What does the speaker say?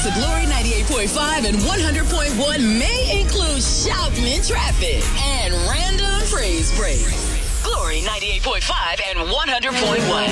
to Glory 98.5 and 100.1 may include shouting in traffic and random phrase breaks. Glory 98.5 and 100.1.